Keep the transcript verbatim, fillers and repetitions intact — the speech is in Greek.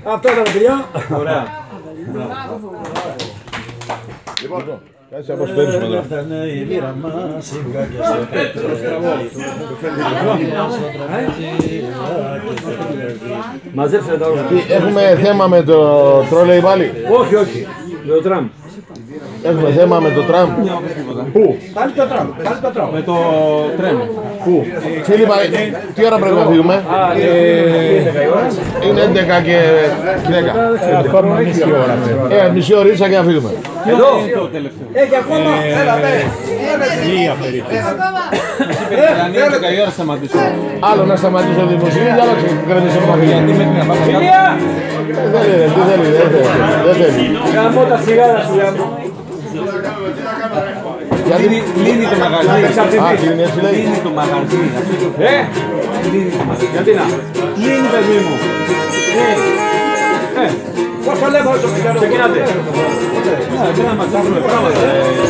Αυτό ήταν παιδιά. Ωραία. Λοιπόν, κάτσε να αποσπέρνουμε τώρα. Μαζέψτε τα όλα. Έχουμε θέμα με το τρόλεϊ πάλι. Όχι, όχι. Με το τραμ. Έχουμε θέμα με το τραμ. Πού? Πάλι το τραμ. Πάλι το τραμ. Με το τρένο. Πού? Φίλιππα, τι ώρα πρέπει να φύγουμε? Α, ε, Είναι έντεκα και δέκα. Ακόμα μισή ώρα. Ε, μισή ωρίτσα και να φύγουμε. εδώ. Το τελευταίο. Έχει ακόμα. Έλα, Μία περίπου. Αν είναι δέκα η ώρα σταματήσω. Άλλο να σταματήσω τη μουσική, άλλο να κρατήσω το Γιατί μαχαίρι. μέχρι να πάμε κάτω. Μία. Δεν θέλει, δεν θέλει, δεν θέλει. Δεν θέλει. Γαμώ τα σιγάρα σου, γαμώ. Γιατί Κλείνει το μαγαζί. Α, κλείνει έτσι λέει. Κλείνει το μαγαζί. Ε, γιατί να. Κλείνει, παιδί μου. Ε, πώς το λέμε όσο ξεκινάτε. Πρέπει να μας κάνουμε πράγματα.